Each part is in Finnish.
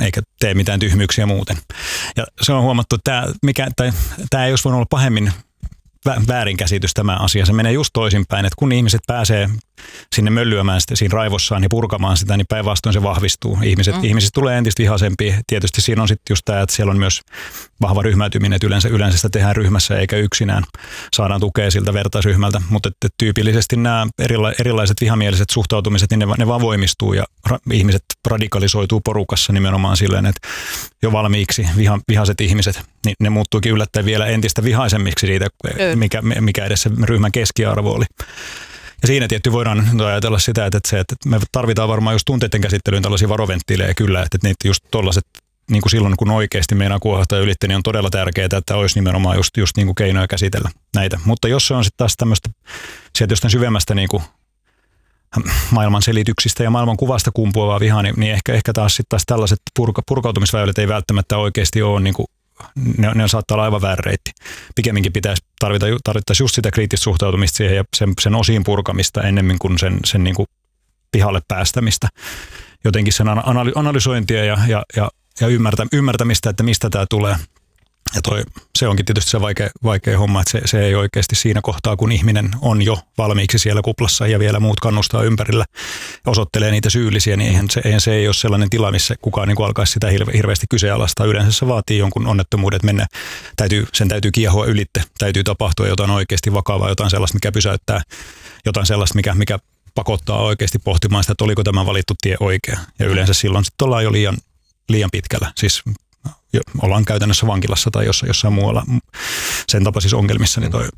eikä tee mitään tyhmyyksiä muuten. Ja se on huomattu, että tämä ei olisi voinut olla pahemmin väärinkäsitys tämä asia. Se menee just toisinpäin, että kun ihmiset pääsee sinne möllyämään sitä siinä raivossaan ja purkamaan sitä, niin päinvastoin se vahvistuu. Ihmiset tulee entistä vihaisempia. Tietysti siinä on sitten just tämä, että siellä on myös vahva ryhmäytyminen, että yleensä sitä tehdään ryhmässä eikä yksinään. Saadaan tukea siltä vertaisryhmältä, mutta tyypillisesti nämä erilaiset vihamieliset suhtautumiset, niin ne vaan voimistuu ja ihmiset radikalisoituu porukassa nimenomaan silleen, että jo valmiiksi vihaiset ihmiset, niin ne muuttuukin yllättäen vielä entistä vihaisemmiksi siitä, mikä edes se ryhmän keskiarvo oli. Ja siinä tietty voidaan ajatella sitä, että me tarvitaan varmaan just tunteiden käsittelyyn tällaisia varoventtiilejä kyllä, että niitä just tollaiset, niin kuin silloin kun oikeasti meinaa kuohahtaa ylitte, niin on todella tärkeää, että olisi nimenomaan just niin kuin keinoja käsitellä näitä. Mutta jos se on sitten taas tämmöistä sieltä jostain syvemmästä niin kuin maailman selityksistä ja maailman kuvasta kumpuavaa vihaa, niin ehkä taas sitten tällaiset purkautumisväylät ei välttämättä oikeasti ole niin kuin ne saattaa olla aivan väärä reitti. Pikemminkin tarvittaisiin just sitä kriittistä suhtautumista siihen ja sen osiin purkamista ennemmin kuin sen niin kuin pihalle päästämistä. Jotenkin sen analysointia ja ymmärtämistä, että mistä tämä tulee. Ja se onkin tietysti se vaikea homma, että se ei oikeasti siinä kohtaa, kun ihminen on jo valmiiksi siellä kuplassa ja vielä muut kannustaa ympärillä, osoittelee niitä syyllisiä, niin eihän se ei ole sellainen tila, missä kukaan niin kuin alkaisi sitä hirveästi kyseenalaistaa. Yleensä se vaatii jonkun onnettomuuden, että sen täytyy kiehua ylitte, täytyy tapahtua jotain oikeasti vakavaa, jotain sellaista, mikä pysäyttää, jotain sellaista, mikä pakottaa oikeasti pohtimaan sitä, että oliko tämä valittu tie oikea. Ja yleensä silloin sitten ollaan jo liian pitkällä, siis ollaan käytännössä vankilassa tai jossain muualla sen tapaisissa ongelmissa, niin toi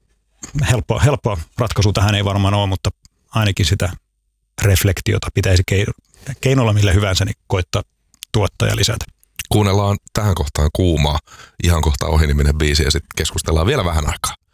helppoa ratkaisu tähän ei varmaan ole, mutta ainakin sitä reflektiota pitäisi keinolla millä hyvänsä niin koittaa tuottaa ja lisätä. Kuunnellaan tähän kohtaan Kuumaa, ihan kohta ohi-niminen biisi ja sitten keskustellaan vielä vähän aikaa.